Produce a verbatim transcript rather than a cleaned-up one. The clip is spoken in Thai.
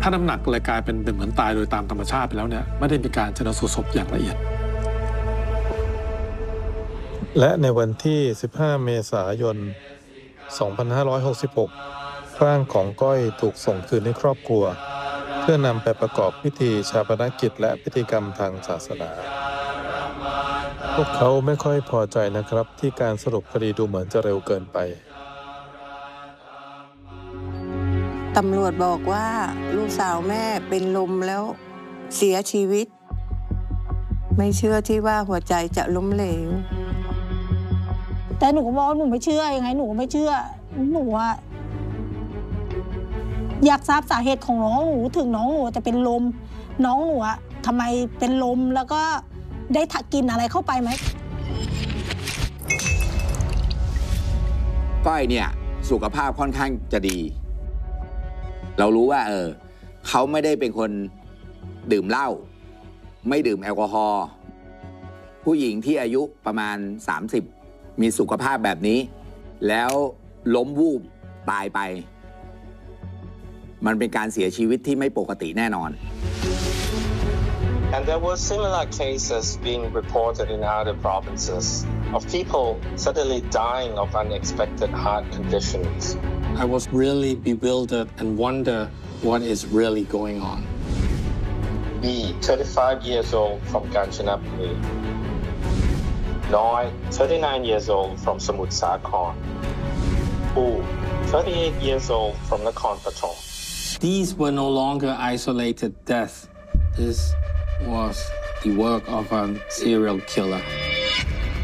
ถ้าน้ำหนักเลยกลายเป็นเหมือนตายโดยตามธรรมชาติไปแล้วเนี่ยไม่ได้มีการชันสูตรศพอย่างละเอียดและในวันที่สิบห้าเมษายนสองพันห้าร้อยหกสิบหกร่างของก้อยถูกส่งคืนให้ครอบครัวเพื่อนำไปประกอบพิธีชาปนกิจและพิธีกรรมทางศาสนาพวกเขาไม่ค่อยพอใจนะครับที่การสรุปคดีดูเหมือนจะเร็วเกินไปตำรวจบอกว่าลูกสาวแม่เป็นลมแล้วเสียชีวิตไม่เชื่อที่ว่าหัวใจจะล้มเหลวแต่หนูก็บอกว่าหนูไม่เชื่อยังไงหนูก็ไม่เชื่อหนูว่าอยากทราบสาเหตุของน้องหนูถึงน้องหนูจะเป็นลมน้องหนูอะทำไมเป็นลมแล้วก็ได้กินอะไรเข้าไปไหมก้อยเนี่ยสุขภาพค่อนข้างจะดีเรารู้ว่าเออเขาไม่ได้เป็นคนดื่มเหล้าไม่ดื่มแอลกอฮอล์ผู้หญิงที่อายุประมาณสามสิบมีสุขภาพแบบนี้แล้วล้มวูบตายไปมันเป็นการเสียชีวิตที่ไม่ปกติแน่นอน And there were similar cases being reported in other provinces of people suddenly dying of unexpected heart conditions. I was really bewildered and wonder what is really going on. B, thirty-five years old from Kanchanaburi. Noi, thirty-nine years old from Samut Sakhon. U, thirty-eight years old from Nakhon Pathom. These were no longer isolated deaths. This was the work of a serial killer.